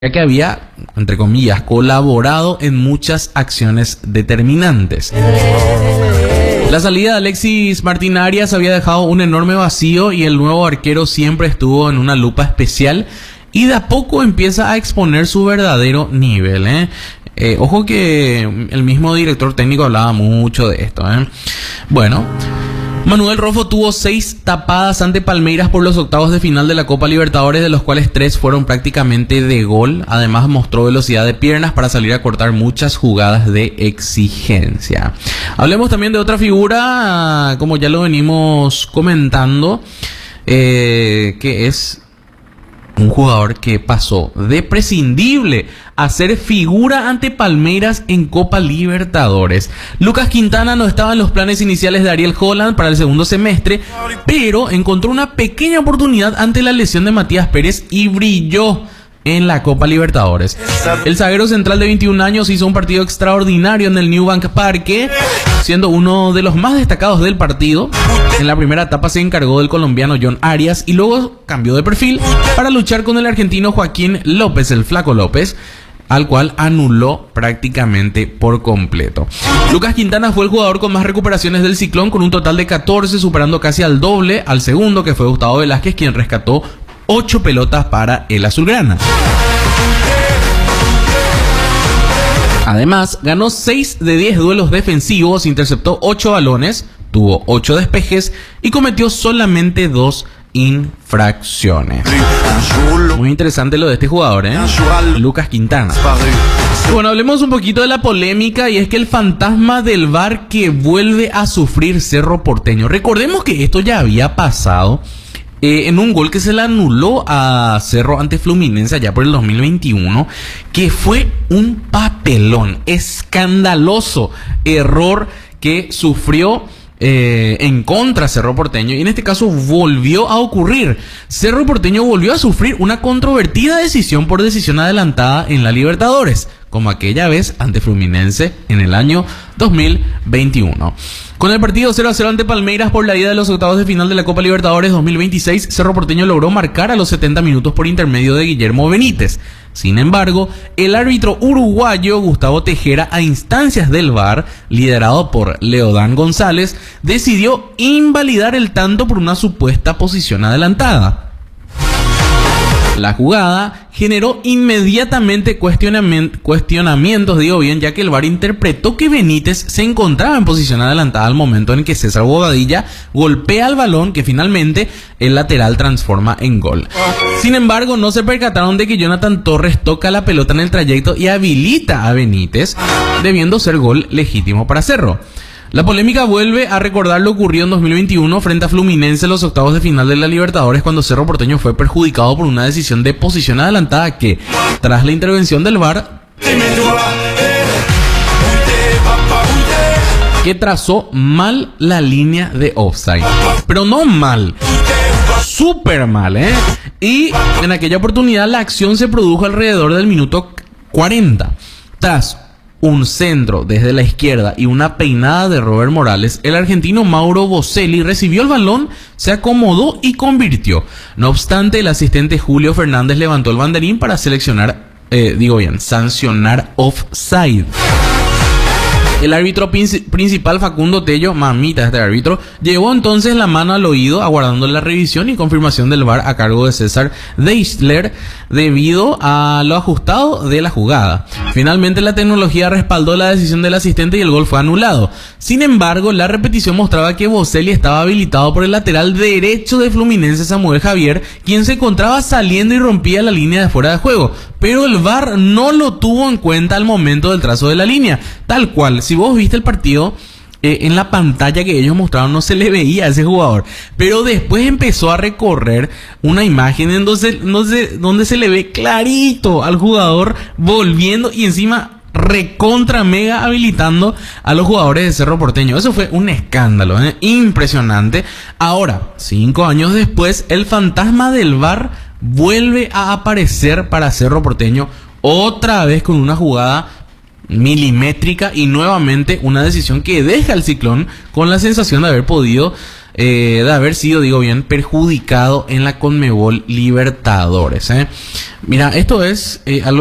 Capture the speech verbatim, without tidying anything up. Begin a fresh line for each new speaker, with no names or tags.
ya que había, entre comillas, colaborado en muchas acciones determinantes. La salida de Alexis Martín Arias había dejado un enorme vacío y el nuevo arquero siempre estuvo en una lupa especial y de a poco empieza a exponer su verdadero nivel, ¿eh? Eh, ojo que el mismo director técnico hablaba mucho de esto, ¿eh? Bueno, Manuel Rofo tuvo seis tapadas ante Palmeiras por los octavos de final de la Copa Libertadores, de los cuales tres fueron prácticamente de gol. Además mostró velocidad de piernas para salir a cortar muchas jugadas de exigencia. Hablemos también de otra figura, como ya lo venimos comentando, eh, que es un jugador que pasó de prescindible a ser figura ante Palmeiras en Copa Libertadores. Lucas Quintana no estaba en los planes iniciales de Ariel Holland para el segundo semestre, pero encontró una pequeña oportunidad ante la lesión de Matías Pérez y brilló en la Copa Libertadores. El zaguero central de veintiún años hizo un partido extraordinario en el New Bank Parque, siendo uno de los más destacados del partido. En la primera etapa se encargó del colombiano John Arias y luego cambió de perfil para luchar con el argentino Joaquín López, el Flaco López, al cual anuló prácticamente por completo. Lucas Quintana fue el jugador con más recuperaciones del Ciclón, con un total de catorce, superando casi al doble al segundo, que fue Gustavo Velázquez, quien rescató ocho pelotas para el azulgrana. Además, ganó seis de diez duelos defensivos, interceptó ocho balones, tuvo ocho despejes y cometió solamente dos infracciones. Muy interesante lo de este jugador, ¿eh? Lucas Quintana. Bueno, hablemos un poquito de la polémica, y es que el fantasma del V A R que vuelve a sufrir Cerro Porteño. Recordemos que esto ya había pasado Eh, en un gol que se le anuló a Cerro ante Fluminense allá por el dos mil veintiuno, que fue un papelón, escandaloso error que sufrió eh, en contra Cerro Porteño, y en este caso volvió a ocurrir. Cerro Porteño volvió a sufrir una controvertida decisión por decisión adelantada en la Libertadores, como aquella vez ante Fluminense en el año dos mil veintiuno. Con el partido cero a cero ante Palmeiras por la ida de los octavos de final de la Copa Libertadores dos mil veintiséis, Cerro Porteño logró marcar a los setenta minutos por intermedio de Guillermo Benítez. Sin embargo, el árbitro uruguayo Gustavo Tejera, a instancias del V A R, liderado por Leodán González, decidió invalidar el tanto por una supuesta posición adelantada. La jugada generó inmediatamente cuestionamientos, cuestionamientos, digo bien, ya que el V A R interpretó que Benítez se encontraba en posición adelantada al momento en que César Bobadilla golpea el balón, que finalmente el lateral transforma en gol. Sin embargo, no se percataron de que Jonathan Torres toca la pelota en el trayecto y habilita a Benítez, debiendo ser gol legítimo para Cerro. La polémica vuelve a recordar lo ocurrido en dos mil veintiuno frente a Fluminense en los octavos de final de la Libertadores, cuando Cerro Porteño fue perjudicado por una decisión de posición adelantada que, tras la intervención del V A R, que trazó mal la línea de offside. Pero no mal, súper mal, ¿eh? Y en aquella oportunidad la acción se produjo alrededor del minuto cuarenta. Tras un centro desde la izquierda y una peinada de Robert Morales, el argentino Mauro Boselli recibió el balón, se acomodó y convirtió. No obstante, el asistente Julio Fernández levantó el banderín para seleccionar, eh, digo bien, sancionar offside. El árbitro principal, Facundo Tello, mamita este árbitro, llevó entonces la mano al oído aguardando la revisión y confirmación del V A R a cargo de César Deichler debido a lo ajustado de la jugada. Finalmente la tecnología respaldó la decisión del asistente y el gol fue anulado. Sin embargo, la repetición mostraba que Boselli estaba habilitado por el lateral derecho de Fluminense, Samuel Javier, quien se encontraba saliendo y rompía la línea de fuera de juego. Pero el V A R no lo tuvo en cuenta al momento del trazo de la línea, tal cual. Si vos viste el partido, eh, en la pantalla que ellos mostraron no se le veía a ese jugador, pero después empezó a recorrer una imagen en donde, donde, donde se le ve clarito al jugador volviendo y encima recontra mega habilitando a los jugadores de Cerro Porteño. Eso fue un escándalo, ¿eh? Impresionante. Ahora, cinco años después, el fantasma del V A R vuelve a aparecer para Cerro Porteño, otra vez con una jugada milimétrica y nuevamente una decisión que deja al Ciclón con la sensación de haber podido eh, de haber sido, digo bien, perjudicado en la Conmebol Libertadores. ¿eh? Mira, esto es eh, algo